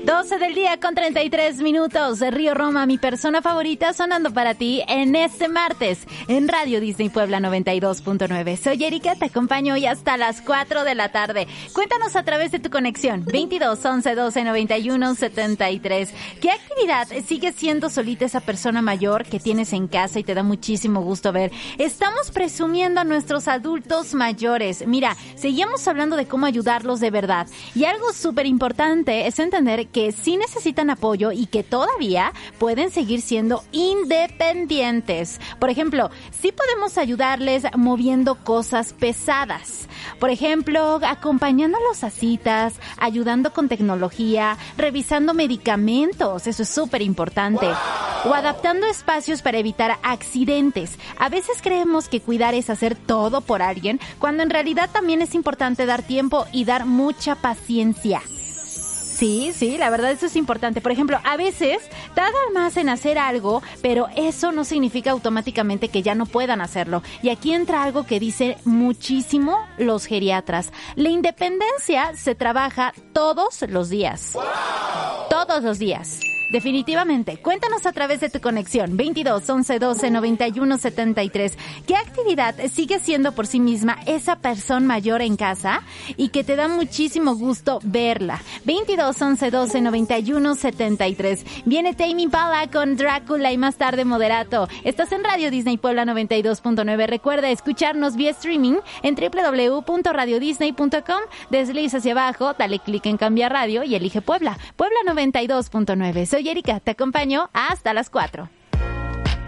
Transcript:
12 del día con 33 minutos. Río Roma, mi persona favorita, sonando para ti en este martes en Radio Disney Puebla 92.9. Soy Erika, te acompaño hoy hasta las 4 de la tarde. Cuéntanos a través de tu conexión 22 11 12 91 73. ¿Qué actividad sigue siendo solita esa persona mayor que tienes en casa y te da muchísimo gusto ver? Estamos presumiendo a nuestros adultos mayores. Mira, seguimos hablando de cómo ayudarlos de verdad. Y algo súper importante es entender que sí necesitan apoyo y que todavía pueden seguir siendo independientes. Por ejemplo, sí podemos ayudarles moviendo cosas pesadas. Por ejemplo, acompañándolos a citas, ayudando con tecnología, revisando medicamentos, eso es súper importante. O adaptando espacios para evitar accidentes. A veces creemos que cuidar es hacer todo por alguien, cuando en realidad también es importante dar tiempo y dar mucha paciencia. Sí, la verdad eso es importante. Por ejemplo, a veces tardan más en hacer algo, pero eso no significa automáticamente que ya no puedan hacerlo. Y aquí entra algo que dicen muchísimo los geriatras. La independencia se trabaja todos los días. ¡Wow! Todos los días. Definitivamente. Cuéntanos a través de tu conexión 22 11 12 91 73. ¿Qué actividad sigue siendo por sí misma esa persona mayor en casa y que te da muchísimo gusto verla? 22 11 12 91 73. Viene Tame Impala con Drácula y más tarde Moderato. Estás en Radio Disney Puebla 92.9. Recuerda escucharnos vía streaming en www.radiodisney.com. Desliza hacia abajo, dale clic en cambiar radio y elige Puebla. Puebla 92.9. Soy Erika, te acompaño hasta las 4.